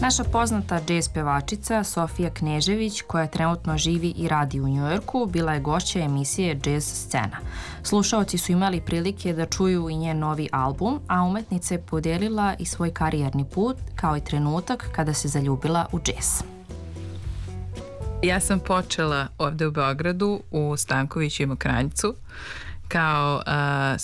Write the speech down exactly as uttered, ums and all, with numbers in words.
Naša poznata džez pevačica Sofija Knežević, koja trenutno živi i radi u Njujorku, bila je gošća emisije Džez scena. Slušaoci su imali prilike da čuju i njen novi album, a umetnica je podelila i svoj karijerni put, kao i trenutak kada se zaljubila u džez. Ja sam počela ovde u Beogradu u Stankoviću i Mokranjcu kao uh,